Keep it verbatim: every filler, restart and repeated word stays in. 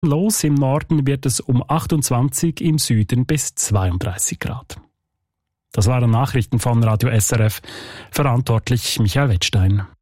Los, im Norden wird es um achtundzwanzig, im Süden bis zweiunddreißig Grad. Das waren Nachrichten von Radio S R F. Verantwortlich Michael Wettstein.